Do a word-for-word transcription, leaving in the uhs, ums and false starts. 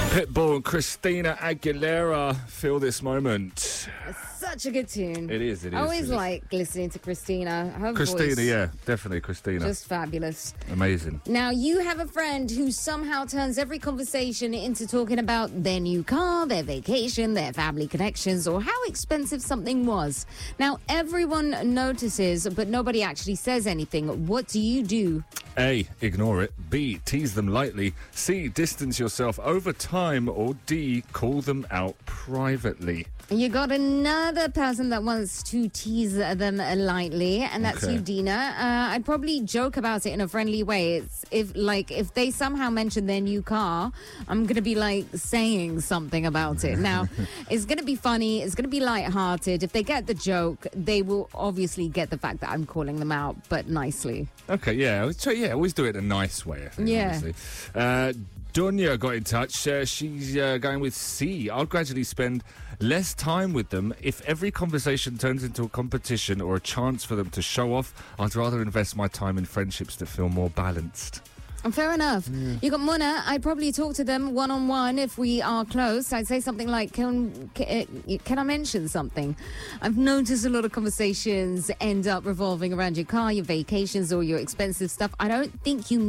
Pitbull and Christina Aguilera, feel this moment. It's such a good tune. It is, it is. I always it is. like listening to Christina. Her Christina, voice, yeah, definitely Christina. just fabulous. Amazing. Now, you have a friend who somehow turns every conversation into talking about their new car, their vacation, their family connections, or how expensive something was. Now, everyone notices, but nobody actually says anything. What do you do? A, ignore it. B, tease them lightly. C, distance yourself over time. Or D, call them out privately. You got another person that wants to tease them lightly, and that's Okay. you, Dina. Uh, I'd probably joke about it in a friendly way. It's if, like, if they somehow mention their new car, I'm gonna be like saying something about it. Now, it's gonna be funny. It's gonna be lighthearted. If they get the joke, they will obviously get the fact that I'm calling them out, but nicely. Okay, yeah. So, yeah, always do it in a nice way, I think, Yeah. honestly. Uh, Dunya got in touch. Uh, she's uh, going with C. I'll gradually spend less time with them. If every conversation turns into a competition or a chance for them to show off, I'd rather invest my time in friendships that feel more balanced. And fair enough. You got Muna. I'd probably talk to them one on one if we are close. I'd say something like, "Can can, can I mention something? I've noticed a lot of conversations end up revolving around your car, your vacations, or your expensive stuff. I don't think you